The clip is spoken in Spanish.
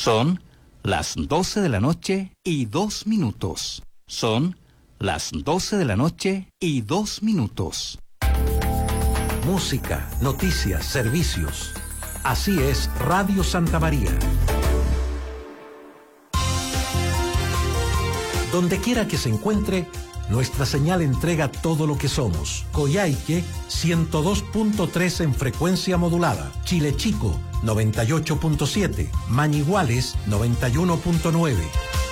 Son las 12 de la noche y 2 minutos. Son las 12 de la noche y 2 minutos. Música, noticias, servicios. Así es Radio Santa María. Donde quiera que se encuentre, nuestra señal entrega todo lo que somos. Coyhaique, 102.3 en frecuencia modulada. Chile Chico, 98.7. Mañiguales, 91.9.